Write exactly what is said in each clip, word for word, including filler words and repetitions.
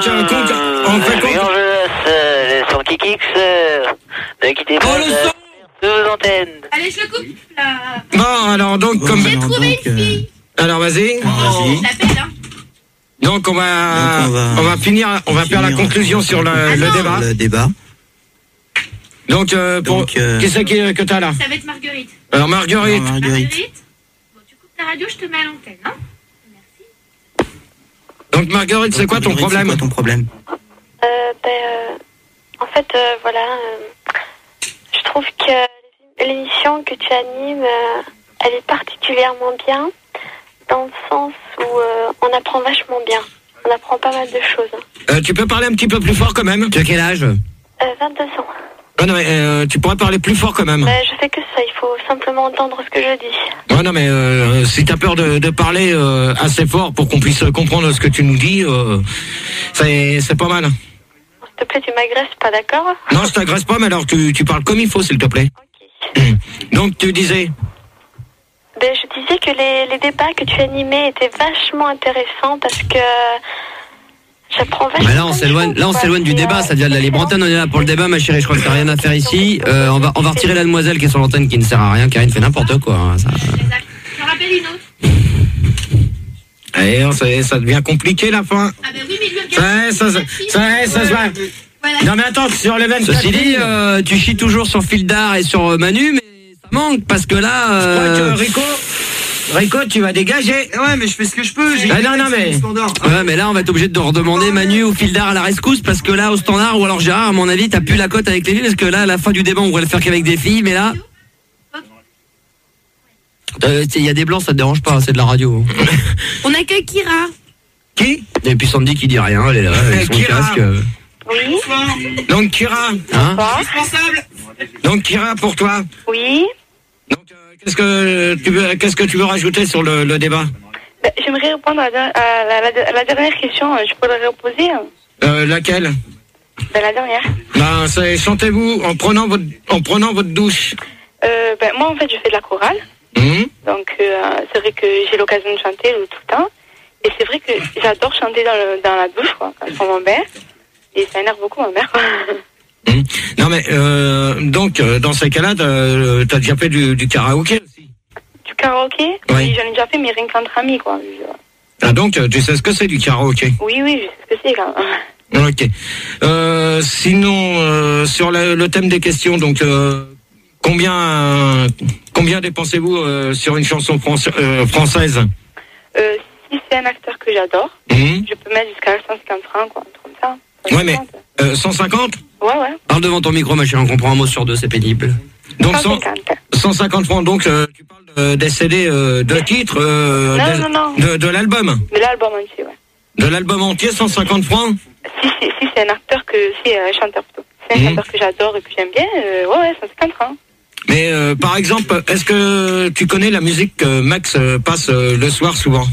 Donc, euh, con, on fait quoi? Euh, son Kikix, euh, ne quittez pas. Oh, le son de vos antennes. Allez, je le coupe, là. Bon, alors, donc, Bon, comme... J'ai alors, trouvé donc, une fille. Alors, vas-y. euh, vas-y. Je l'appelle, hein. Donc, on va, Donc, on va- on va finir, on va faire la finir conclusion sur le, Ah le non. débat. Le débat. Donc, euh, pour, Donc, euh, qui c'est qui- que t'as là? Ça va être Marguerite. Alors, Marguerite. Alors, Marguerite. Bon, tu coupes ta radio, je te mets à l'antenne, hein. Merci. Donc, Marguerite, c'est quoi ton Marguerite, problème? C'est quoi ton problème? Euh, ben, euh, en fait, euh, voilà, euh, je trouve que l'émission que tu animes, euh, elle est particulièrement bien, dans le sens où euh, on apprend vachement bien. On apprend pas mal de choses. Euh, tu peux parler un petit peu plus fort quand même? Tu as quel âge? Euh, vingt-deux ans. Ah non, mais euh, tu pourrais parler plus fort quand même. Ben, je fais que ça, il faut simplement entendre ce que je dis. Ouais, non, mais euh, si t'as peur de, de parler euh, assez fort pour qu'on puisse comprendre ce que tu nous dis, euh, c'est, c'est pas mal. S'il te plaît, tu m'agresses pas, d'accord? Non, je t'agresse pas, mais alors tu, tu parles comme il faut, s'il te plaît. Ok. Donc, tu disais... Ben, je disais que les, les débats que tu animais étaient vachement intéressants parce que j'apprends vachement. Bah là on s'éloigne, là on quoi. s'éloigne du C'est, débat, euh, ça devient de la libre antenne, on est là pour le débat ma chérie, je crois que t'as rien à faire ici. Euh, on va on va retirer la demoiselle qui est sur l'antenne qui ne sert à rien, Karine fait n'importe quoi. Hein, ça. J'en rappelle une autre. Eh, ça, ça devient compliqué la fin. Ah ben oui, mais lui, Ça, regarde. ça, ça, ça, ça se va. Voilà. Non mais attends, sur les vingt-quatre Ceci dit, euh, tu chies toujours sur Fildar et sur euh, Manu, mais ça manque parce que là. Je crois Euh... que Rico, Rico, tu vas dégager. Ouais, mais je fais ce que je peux. J'ai Ah, non, non, mais- Ouais, mais là on va être obligé de redemander Manu ou Fildar à la rescousse parce que là au standard ou alors Gérard, à mon avis, t'as plus la cote avec les filles parce que là à la fin du débat on va le faire qu'avec des filles, mais là. Il y a des blancs, ça te dérange pas, c'est de la radio. On accueille Kira. Qui? Et puis Sandy qui dit rien, elle est là, avec son Kira. casque. euh. Oui, Donc Kira. Hein Responsable. Donc Kira, pour toi. oui. Donc euh, qu'est-ce que tu veux, qu'est-ce que tu veux rajouter sur le, le débat? Ben, j'aimerais répondre à la, à la- à la dernière question. Je peux la reposer? euh, Laquelle? Ben, la dernière. Ben, c'est chantez-vous en prenant votre, en prenant votre douche. Euh, ben, moi, en fait, je fais de la chorale. Hum Donc, euh, c'est vrai que j'ai l'occasion de chanter le- tout le temps. Et c'est vrai que j'adore chanter dans, le, dans la douche, quoi, quand je prends mon bain. Et ça énerve beaucoup ma mère, quoi. Hum. Non mais euh, donc euh, dans ces cas-là, t'as, euh, t'as déjà fait du, du karaoké aussi. Du karaoké? Oui. J'en ai déjà fait, mais rien qu'entre amis, quoi. Je- Ah donc euh, tu sais ce que c'est du karaoké. Oui, oui, je sais ce que c'est, quand même. Ok. Euh, sinon euh, sur le, le thème des questions, donc euh, combien euh, combien dépensez-vous euh, sur une chanson française, euh, française? Euh, si c'est un acteur que j'adore, Hum. je peux mettre jusqu'à cent cinquante francs, quoi, un truc comme ça. Ouais, mais euh, cent cinquante. Ouais, ouais. Parle devant ton micro, ma chérie, on comprend un mot sur deux, c'est pénible. Donc cent cent, cinquante. cent cinquante francs. Donc euh, tu parles de, des C D euh, de titres euh, Non, des- non, non. de, de l'album. De l'album entier, ouais. De l'album entier, cent cinquante francs. Si, si, si c'est un acteur que... Si, un chanteur plutôt. Si c'est un Mhm. chanteur que j'adore et que j'aime bien, euh, ouais, ouais, cent cinquante francs. Mais euh, par exemple, est-ce que tu connais la musique que Max euh, passe euh, le soir souvent?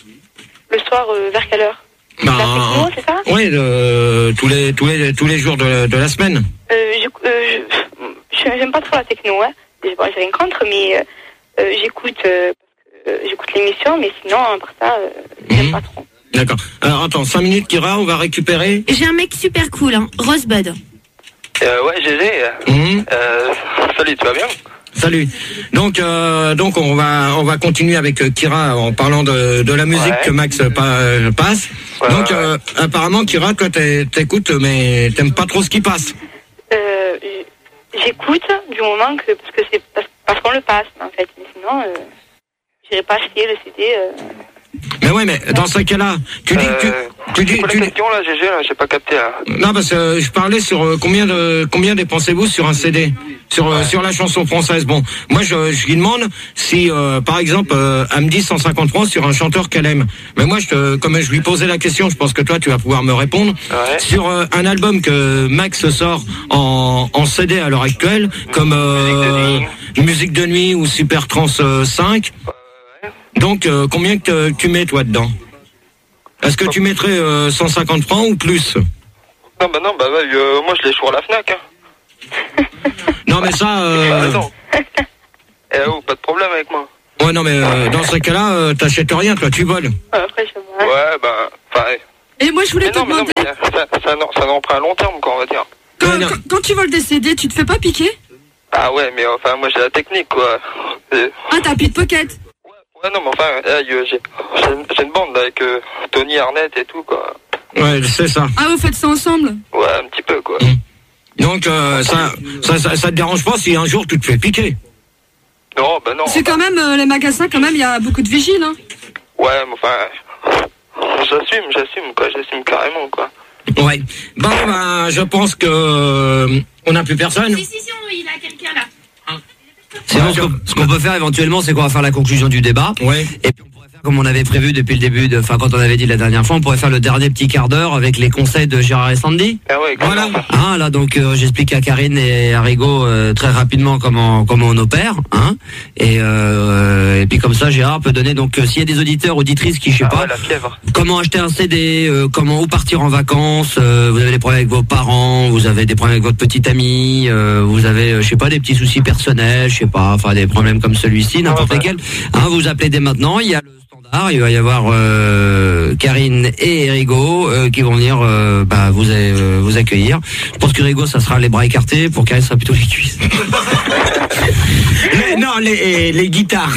Le soir, euh, vers quelle heure? Bah, La techno, c'est ça? Oui, euh, tous les tous les tous les jours de, de la semaine. Euh, je, euh, je, je- j'aime pas trop la techno, hein. Bon, j'ai rien contre, mais euh, euh, j'écoute, euh, parce que, euh, j'écoute l'émission, mais sinon, à part ça, euh, j'aime Mhm. pas trop. D'accord. Alors attends, cinq minutes, Kira, on va récupérer. J'ai un mec super cool, hein. Rosebud. Euh, ouais, Gégé. Mhm. Euh, salut, tu vas bien? Salut. Donc euh, donc on va on va continuer avec euh, Kira en parlant de, de la musique Ouais. que Max euh, pa- euh, passe. Ouais, donc ouais, euh, apparemment Kira, toi t'es- t'écoutes mais t'aimes pas trop ce qui passe. Euh, j'écoute du moment que... Parce que c'est parce, parce qu'on le passe, en fait. Mais sinon, euh, j'irai pas acheter le C D... Euh, Mais ouais, mais dans ce cas-là, tu dis que tu, Euh, tu dis c'est quoi tu la dis- question là, Gégé, là? J'ai pas capté là. non parce que euh, je parlais sur euh, combien de combien dépensez-vous sur un C D sur euh, sur la chanson française. Bon, moi je, je lui demande si euh, par exemple euh, elle me dit cent cinquante francs sur un chanteur qu'elle aime. Mais moi je te, comme je lui posais la question, je pense que toi tu vas pouvoir me répondre Ouais. sur euh, un album que Max sort en en C D à l'heure actuelle comme euh, Musique de nuit ou Super Trans euh, cinq. Donc euh, combien que tu mets toi dedans? Est-ce que tu mettrais euh, cent cinquante francs ou plus? Non, bah non, bah ouais, euh, moi je l'ai choisi à la Fnac. Hein. Non mais ça... Bah, Euh... attends. Eh oh, pas de problème avec moi. Ouais non mais euh, dans ce cas-là, euh, t'achètes rien, toi, tu voles. après, je sais pas. Ouais, bah, enfin, ouais. Et moi, je voulais Mais te non, mais non, demander, mais ça, ça, ça, non, ça n'en prend à long terme, quoi, on va dire. quand, Ouais, non. quand, quand tu voles des C D, tu te fais pas piquer? Ah ouais, mais enfin, moi j'ai la technique, quoi. Et- Ah, t'as plus de pocket. Ouais, non, mais enfin, là, euh, j'ai j'ai une, j'ai une bande là, avec euh, Tony Arnett et tout, quoi. Ouais, c'est ça. Ah, vous faites ça ensemble? Ouais, un petit peu, quoi. Donc euh, ça, ça, ça, ça te dérange pas si un jour tu te fais piquer? Non, bah non. C'est quand même, euh, les magasins, quand même, il y a beaucoup de vigiles, hein. Ouais, mais enfin, j'assume, j'assume, quoi, j'assume carrément, quoi. Ouais. Bon, ben, je pense que euh, on n'a plus personne. Si, si, si, on- il a quelqu'un là. Sinon, ce qu'on- ce qu'on peut faire éventuellement, c'est qu'on va faire la conclusion du débat. Ouais. Et puis on pourrait faire comme on avait prévu depuis le début, de, enfin quand on avait dit la dernière fois, on pourrait faire le dernier petit quart d'heure avec les conseils de Gérard et Sandy. Ah ouais, Voilà. clairement. Hein, là donc euh, j'explique à Karine et à Rigaud euh, très rapidement comment comment on opère, hein. Et euh, et puis comme ça Gérard peut donner donc euh, s'il y a des auditeurs auditrices qui je sais Ah pas ouais, la fièvre. comment acheter un C D, euh, comment où partir en vacances, euh, vous avez des problèmes avec vos parents, vous avez des problèmes avec votre petite amie, euh, vous avez euh, je sais pas des petits soucis personnels, je sais pas, enfin des problèmes comme celui-ci, n'importe Ouais, ouais. lesquels. Hein, vous appelez dès maintenant, il y a le standard, il va y avoir euh, Karine et Rigaud euh, qui vont venir euh, bah, vous euh, vous accueillir. Je pense que Rigaud ça sera les bras écartés, pour Karine ça sera plutôt les cuisses. Les- non, les, les guitares.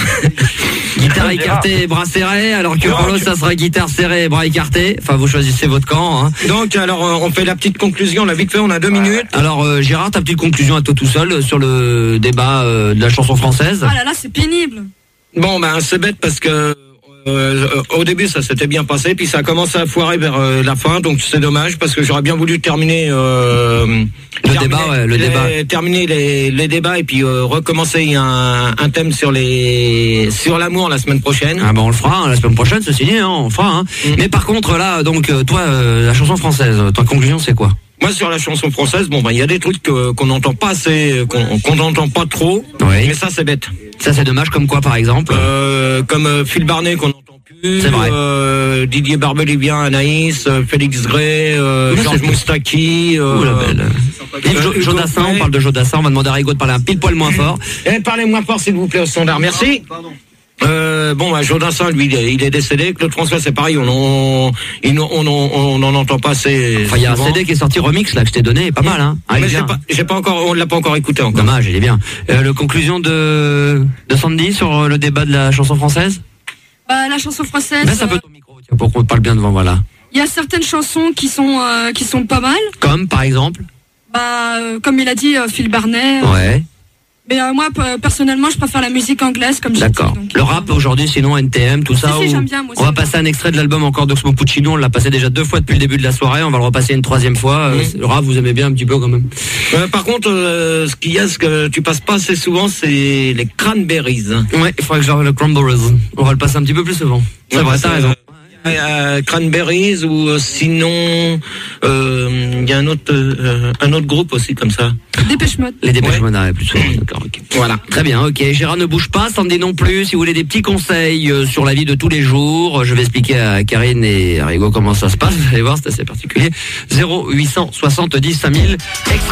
Guitare écartée, bras serrés, alors que pour l'autre ça sera guitare serrée, bras écartés. Enfin vous choisissez votre camp. Hein. Donc alors euh, on fait la petite conclusion, là vite fait, on a deux minutes. Alors euh, Gérard, ta petite conclusion à toi tout seul euh, sur le débat euh, de la chanson française. Ah là là, c'est pénible. Bon ben c'est bête parce que euh, au début ça s'était bien passé, puis ça a commencé à foirer vers euh, la fin, donc c'est dommage parce que j'aurais bien voulu terminer euh, Le terminer débat, ouais, le les, débat. terminer les, les débats et puis euh, recommencer un, un thème sur les sur l'amour la semaine prochaine. Ah bah on le fera hein, la semaine prochaine, ceci dit, hein, on le fera. Hein. Mm. Mais par contre là, donc euh, toi, euh, la chanson française, ta conclusion c'est quoi? Moi sur la chanson française, bon ben il y a des trucs que- qu'on n'entend pas assez, qu'on qu'on n'entend pas trop, Oui. mais ça c'est bête. Ça c'est dommage, comme quoi par exemple? Euh, comme euh, Phil Barnet qu'on n'entend plus, C'est vrai. euh, Didier Barbelivien, Anaïs, euh, Félix Gray, euh, Mais Georges c'est- Moustaki. Euh, Ouh, la belle. Yves Jo- Hugo Jodassin, Frey. on parle de Jodassin, on va demander à Rigaud de parler un pile poil moins fort. Eh, parlez-moi fort s'il vous plaît au standard, merci. Euh, bon, bah, Jodassin, lui, il est, il est décédé. Claude François, c'est pareil, on en, il- on en, on en entend pas assez. Enfin il y a un souvent. C D qui est sorti remix là que je t'ai donné, pas mal hein. Ah, il est Mais j'ai bien. pas, j'ai pas encore, on l'a pas encore écouté encore. Dommage, il est bien. Euh, le conclusion de de Sandy sur euh, le débat de la chanson française? Bah, la chanson française, Baisse un peu euh, ton micro, tiens, pour qu'on te parle bien devant, voilà. il y a certaines chansons qui sont, euh, qui sont pas mal. Comme par exemple? Bah, euh, comme il a dit, euh, Phil Barnet. euh, Ouais. Mais euh, moi, p- personnellement, je préfère la musique anglaise, comme j'ai dit. D'accord. donc, Le euh, rap aujourd'hui, sinon N T M, tout ça. Si, si, ou- j'aime bien, moi On va aussi. passer un extrait de l'album encore d'Oxmo Puccino. On l'a passé déjà deux fois depuis le début de la soirée. On va le repasser une troisième fois. Euh, Mhm. Le rap, vous aimez bien un petit peu quand même. Euh, par contre, euh, ce qu'il y a, ce que tu passes pas assez souvent, c'est les cranberries. Ouais, il faudrait que je le Cranberries. On va le passer un petit peu plus souvent. C'est Ouais, vrai, parce t'as que, raison. euh, cranberries ou euh, sinon, euh, il y a un autre, euh, un autre groupe aussi comme ça. Dépêche Mode. Les Dépêches Ouais. Mode, ouais, plus souvent. D'accord, ok. Voilà. Très bien, ok. Gérard ne bouge pas, Sandy non plus. Si vous voulez des petits conseils euh, sur la vie de tous les jours, euh, je vais expliquer à Karine et à Rigaud comment ça se passe. Vous allez voir, c'est assez particulier. zéro huit cent soixante-dix cinq mille.